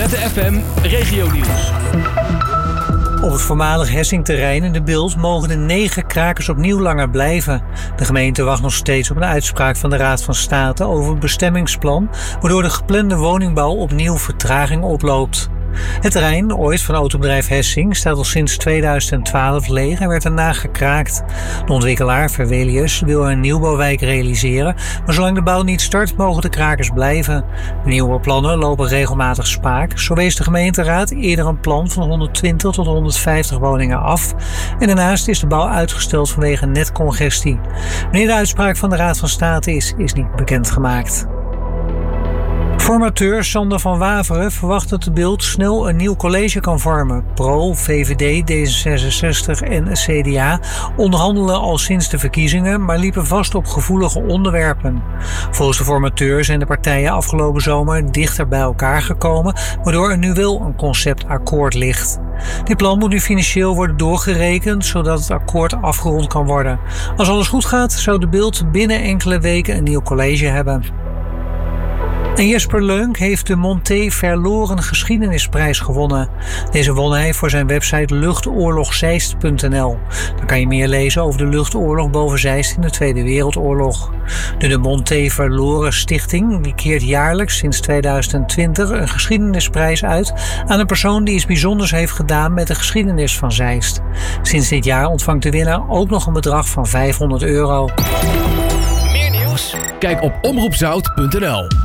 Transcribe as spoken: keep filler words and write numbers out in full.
Alzette F M Regio-nieuws. Op het voormalig Hessing-terrein in de Bilt mogen de negen krakers opnieuw langer blijven. De gemeente wacht nog steeds op een uitspraak van de Raad van State over het bestemmingsplan, waardoor de geplande woningbouw opnieuw vertraging oploopt. Het terrein, ooit van autobedrijf Hessing, staat al sinds tweeduizend twaalf leeg en werd daarna gekraakt. De ontwikkelaar, Verwelius, wil een nieuwbouwwijk realiseren, maar zolang de bouw niet start, mogen de krakers blijven. De nieuwe plannen lopen regelmatig spaak. Zo wees de gemeenteraad eerder een plan van honderdtwintig tot honderdvijftig woningen af. En daarnaast is de bouw uitgesteld vanwege netcongestie. Wanneer de uitspraak van de Raad van State is, is niet bekendgemaakt. Formateur Sander van Waveren verwacht dat de Bilt snel een nieuw college kan vormen. Pro, V V D, D zesenzestig en C D A onderhandelen al sinds de verkiezingen, maar liepen vast op gevoelige onderwerpen. Volgens de formateur zijn de partijen afgelopen zomer dichter bij elkaar gekomen, waardoor er nu wel een conceptakkoord ligt. Dit plan moet nu financieel worden doorgerekend, zodat het akkoord afgerond kan worden. Als alles goed gaat, zou de Bilt binnen enkele weken een nieuw college hebben. En Jesper Leunk heeft de Monté Verloren Geschiedenisprijs gewonnen. Deze won hij voor zijn website luchtoorlogzeist punt n l. Daar kan je meer lezen over de luchtoorlog boven Zeist in de Tweede Wereldoorlog. De de Monté Verloren Stichting die keert jaarlijks sinds tweeduizend twintig een geschiedenisprijs uit aan een persoon die iets bijzonders heeft gedaan met de geschiedenis van Zeist. Sinds dit jaar ontvangt de winnaar ook nog een bedrag van vijfhonderd euro. Meer nieuws? Kijk op omroep zout punt n l.